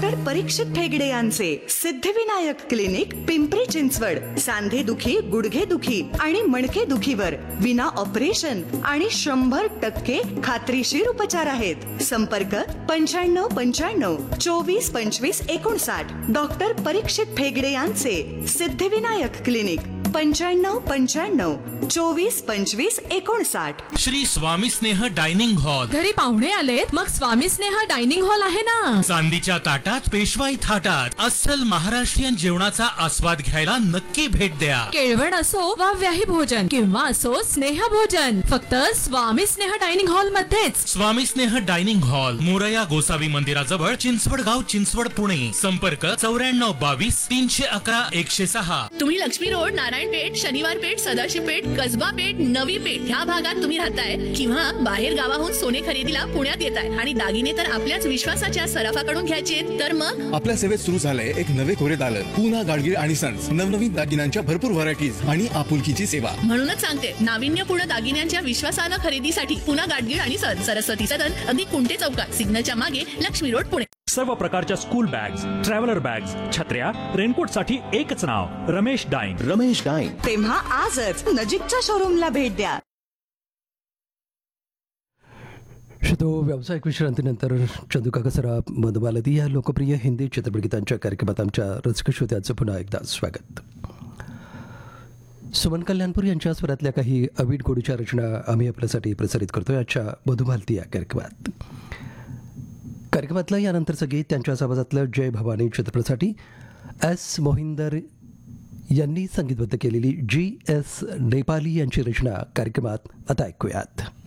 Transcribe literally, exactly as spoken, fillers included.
Doctor परीक्षित ठेगडे यांचे Siddhivinayak clinic, Pimpri Chinchwad. सांधे दुखी, गुडघे दुखी आणि मणके दुखीवर विना ऑपरेशन आणि शंभर टक्के खात्रीशीर उपचार आहेत. संपर्क पंच्याण्णव पंच्याण्णव चोवीस पंचवीस एकोणसाठ. डॉक्टर परीक्षित ठेगडे यांचे सिद्धिविनायक क्लिनिक, पंच्याण्णव पंच्याण्णव चोवीस पंचवीस एकोणसाठ. श्री स्वामी स्नेह डायनिंग हॉल. घरी पाहुणे आलेत, मग स्वामी स्नेह डायनिंग हॉल आहे ना. चांदीच्या ताटात, पेशवाई थाटात अस्सल महाराष्ट्रीयन जेवणाचा आस्वाद घ्यायला नक्की भेट द्या. केळवण असो वा व्याही भोजन किंवा असो स्नेह भोजन, फक्त स्वामी स्नेह डायनिंग हॉल मध्येच. स्वामी स्नेह डायनिंग हॉल, मोरया गोसावी मंदिराजवळ, चिंचवडगाव, चिंचवड, पुणे. संपर्क चौऱ्याण्णव बावीस तीनशे अकरा एकशे सहा. तुम्ही लक्ष्मी रोड, नारायण पेठ, शनिवार पेठ, सदाशिव पेठ, कसबा पेठ, नवी पेठ ह्या भागात तुम्ही राहताय किंवा बाहेर गावाहून सोने खरेदीला पुण्यात येताय आणि दागिने तर आपल्याच विश्वासाच्या सराफाकडून घ्यायचे, तर मग आपल्या सेवेत सुरू झालंय एक नवे कोरे दालन, पूना गाडगीळ आणि सन्स. नवनवीन दागिन्यांच्या भरपूर व्हरायटीज आणि आपुलकीची सेवा. म्हणूनच सांगते, नाविन्यपूर्ण दागिन्यांच्या विश्वासानं खरेदीसाठी पुना गाडगीळ आणि सन्स, सरस्वती सदन, अगदी कुंटे चौकात, सिग्नलच्या मागे, लक्ष्मी रोड, पुणे. सर्व प्रकारच्या स्कूल बॅग्स, ट्रॅव्हलर बॅग्स, छत्र्या, रेनकोट साठी एकच नाव, रमेश डाईन. रमेश डाईन. तेव्हा आजच नजीकच्या शोरूमला भेट द्या. तो व्यावसायिक विश्रांतीनंतर चंदुकाका सराफ, मधुमालती या लोकप्रिय हिंदी चित्रपटगीतांच्या कार्यक्रमात आमच्या रसिक श्रोत्यांचं पुन्हा एकदा स्वागत. सुमन कल्याणपूर यांच्या स्वरातल्या काही अवीट गोडीच्या रचना आम्ही आपल्यासाठी प्रसारित करतोय आजच्या मधुमालती या कार्यक्रमात. कार्यक्रमातलं यानंतरचं गीत त्यांच्याच आवाजातलं जय भवानी चित्रपटासाठी एस मोहिंदर यांनी संगीतबद्ध केलेली जी एस नेपाली यांची रचना कार्यक्रमात आता ऐकूयात.